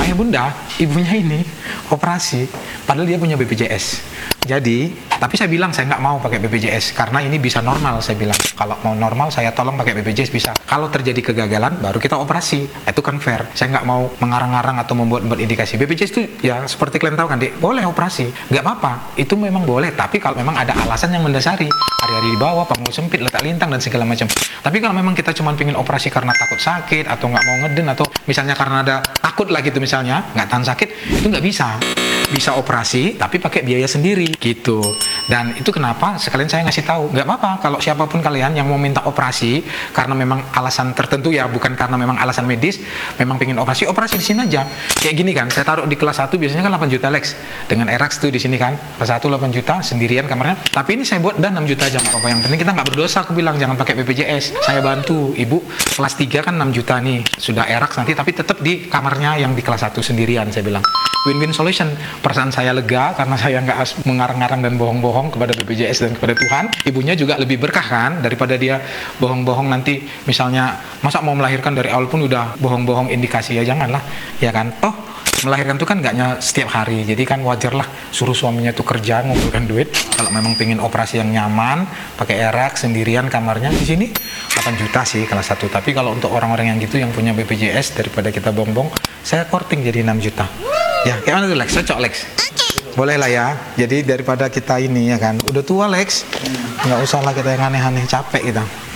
ayah bunda, ibunya ini operasi, padahal dia punya BPJS. Jadi, tapi saya bilang saya nggak mau pakai BPJS karena ini bisa normal. Saya bilang kalau mau normal saya tolong pakai BPJS bisa. Kalau terjadi kegagalan baru kita operasi. Itu kan fair. Saya nggak mau mengarang-arang atau membuat indikasi. BPJS itu ya seperti kalian tahu kan, Dek, boleh operasi, nggak apa-apa. Itu memang boleh. Tapi kalau memang ada alasan yang mendasari, hari-hari di bawah, panggung sempit, letak lintang dan segala macam. Tapi kalau memang kita cuma pingin operasi karena takut sakit atau nggak mau ngeden atau misalnya karena ada takut lah gitu misalnya nggak tahan sakit, itu nggak bisa. Bisa operasi tapi pakai biaya sendiri gitu. Dan itu kenapa sekalian saya ngasih tahu nggak apa-apa kalau siapapun kalian yang mau minta operasi karena memang alasan tertentu ya, bukan karena memang alasan medis, memang pengen operasi di sini aja. Kayak gini kan, saya taruh di kelas 1 biasanya kan 8 juta Lex dengan Erax tuh di sini kan, kelas 1 8 juta sendirian kamarnya, tapi ini saya buat dan 6 juta aja nggak apa-apa. Yang penting kita nggak berdosa, aku bilang jangan pakai BPJS, saya bantu ibu kelas 3 kan 6 juta nih sudah Erax nanti, tapi tetap di kamarnya yang di kelas 1 sendirian. Saya bilang win-win solution. Perasaan saya lega karena saya nggak mengarang-arang dan bohong-bohong kepada BPJS dan kepada Tuhan. Ibunya juga lebih berkah kan daripada dia bohong-bohong nanti misalnya masa mau melahirkan dari awal pun udah bohong-bohong indikasi, ya janganlah ya kan. Toh melahirkan itu kan nggaknya setiap hari, jadi kan wajar lah suruh suaminya tuh kerja ngumpulkan duit. Kalau memang pengen operasi yang nyaman pakai Erax sendirian kamarnya di sini 8 juta sih kelas 1. Tapi kalau untuk orang-orang yang gitu yang punya BPJS, daripada kita bohong-bohong, saya korting jadi 6 juta. Ya, kayak mana tuh Lex? Cocok Lex? Boleh lah ya. Jadi daripada kita ini ya kan, udah tua Lex, nggak usah lah kita yang aneh-aneh, capek kita.